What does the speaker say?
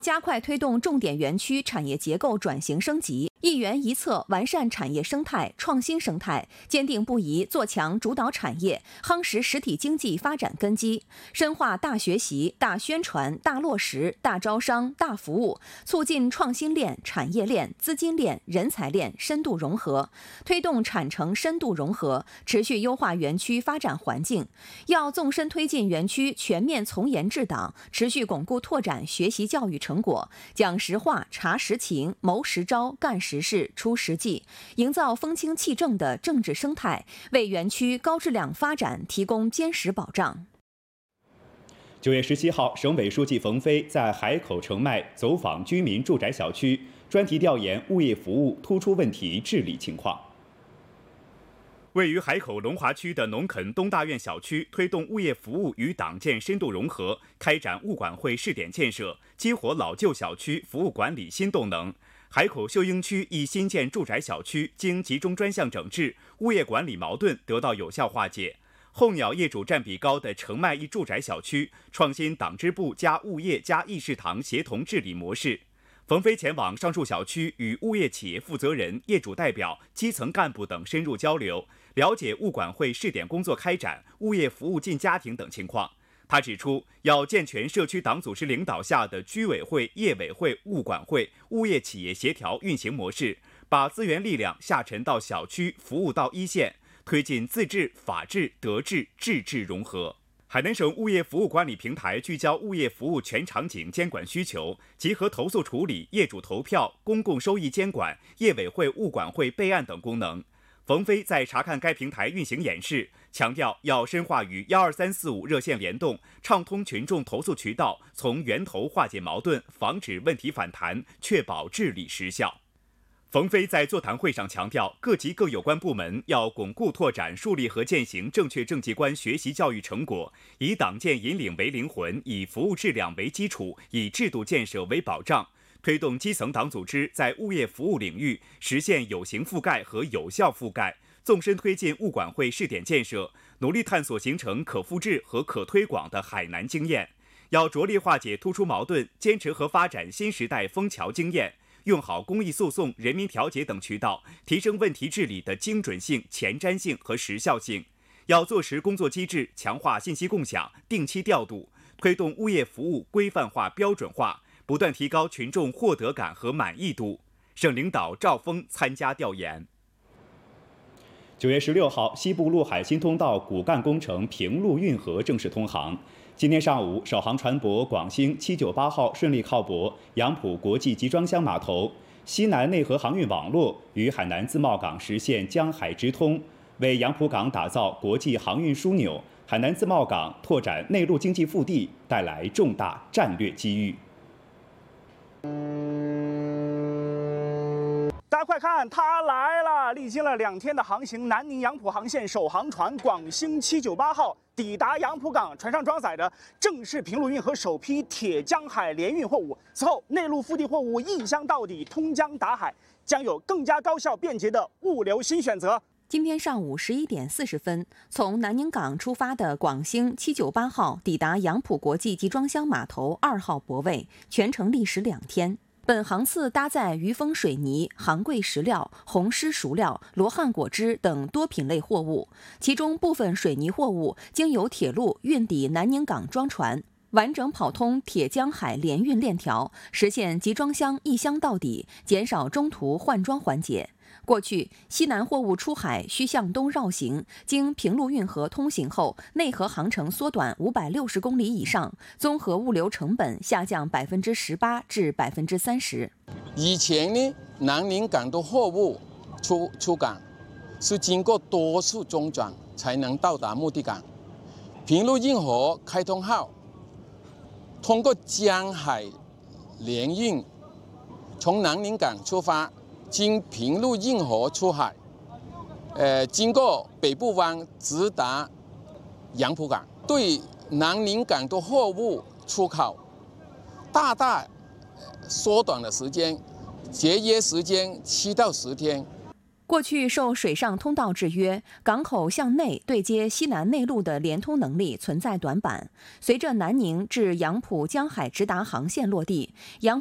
加快推动重点园区产业结构转型升级，一园一策完善产业生态、创新生态，坚定不移做强主导产业，夯实实体经济发展根基，深化大学习、大宣传、大落实、大招商、大服务，促进创新链、产业链、资金链、人才链深度融合，推动产城深度融合，持续优化园区发展环境。要纵深推进园区全面从严治党，持续巩固拓展学习教育成果，讲实话、查实情、谋实招、干实事、出实际，营造风清气正的政治生态，为园区高质量发展提供坚实保障。 9月17号，省委书记冯飞在海口澄迈走访居民住宅小区，专题调研物业服务突出问题治理情况。位于海口龙华区的农垦东大院小区推动物业服务与党建深度融合，开展物管会试点建设，激活老旧小区服务管理新动能。海口秀英区一新建住宅小区经集中专项整治，物业管理矛盾得到有效化解。候鸟业主占比高的澄迈一住宅小区创新党支部加物业加议事堂协同治理模式。冯飞前往上述小区与物业企业负责人、业主代表、基层干部等深入交流，了解物管会试点工作开展、物业服务进家庭等情况。他指出，要健全社区党组织领导下的居委会、业委会、物管会、物业企业协调运行模式，把资源力量下沉到小区，服务到一线，推进自治、法治、德治、治治融合。海南省物业服务管理平台聚焦物业服务全场景监管需求，集合投诉处理、业主投票、公共收益监管、业委会、物管会备案等功能。冯飞在查看该平台运行演示，强调要深化与12345热线联动，畅通群众投诉渠道，从源头化解矛盾，防止问题反弹，确保治理实效。冯飞在座谈会上强调，各级各有关部门要巩固拓展树立和践行正确政绩观学习教育成果，以党建引领为灵魂，以服务质量为基础，以制度建设为保障，推动基层党组织在物业服务领域实现有形覆盖和有效覆盖，纵深推进物管会试点建设，努力探索形成可复制和可推广的海南经验。要着力化解突出矛盾，坚持和发展新时代枫桥经验，用好公益诉讼、人民调解等渠道，提升问题治理的精准性、前瞻性和时效性。要做实工作机制，强化信息共享，定期调度，推动物业服务规范化、标准化，不断提高群众获得感和满意度。省领导赵峰参加调研。9月16号，西部陆海新通道骨干工程平陆运河正式通航。今天上午，首航船舶广兴798号顺利靠泊杨浦国际集装箱码头，西南内河航运网络与海南自贸港实现江海直通，为杨浦港打造国际航运枢纽、海南自贸港拓展内陆经济腹地带来重大战略机遇。 大家快看，它来了！历经了2天的航行，南宁杨浦航线首航船广兴798号抵达杨浦港，船上装载的正是平陆运河首批铁江海联运货物。此后，内陆腹地货物一箱到底，通江达海，将有更加高效便捷的物流新选择。 今天上午11点40分，从南宁港出发的广兴798号抵达杨浦国际集装箱码头2号泊位，全程历时2天。本航次搭载余丰水泥、杭贵石料、红狮熟料、罗汉果汁等多品类货物，其中部分水泥货物经由铁路运抵南宁港装船，完整跑通铁江海联运链条，实现集装箱一箱到底，减少中途换装环节。过去，西南货物出海需向东绕行，经平陆运河通行后，内河航程缩短560公里以上，综合物流成本下降18%至30%。 以前呢，南宁港的货物出港是经过多次中转才能到达目的港。平陆运河开通后，通过江海联运，从南宁港出发，经平陆运河出海，经过北部湾直达杨浦港，对南宁港的货物出口大大缩短了时间，节约时间7到10天。 过去受水上通道制约，港口向内对接西南内陆的连通能力存在短板。随着南宁至杨浦江海直达航线落地，杨